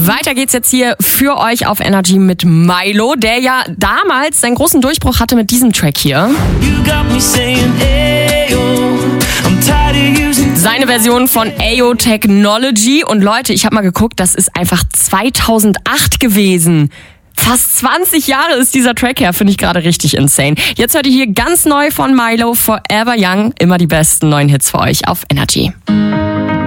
Weiter geht's jetzt hier für euch auf Energy mit Milo, der ja damals seinen großen Durchbruch hatte mit diesem Track hier. Seine Version von Ayo Technology. Und Leute, ich habe mal geguckt, das ist einfach 2008 gewesen. Fast 20 Jahre ist dieser Track her, finde ich gerade richtig insane. Jetzt hört ihr hier ganz neu von Milo, Forever Young. Immer die besten neuen Hits für euch auf Energy.